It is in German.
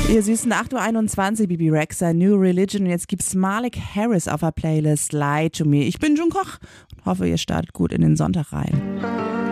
Ihr süßen 8:21 Uhr, Bibi Rexha, New Religion. Und jetzt gibt's Malik Harris auf der Playlist Lie to Me. Ich bin June Koch und hoffe, ihr startet gut in den Sonntag rein.